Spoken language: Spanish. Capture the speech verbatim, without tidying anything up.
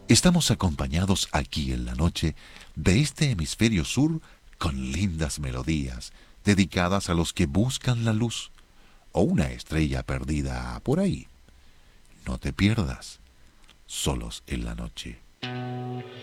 Estamos acompañados aquí en la noche de este hemisferio sur con lindas melodías dedicadas a los que buscan la luz o una estrella perdida por ahí. No te pierdas, solos en la noche.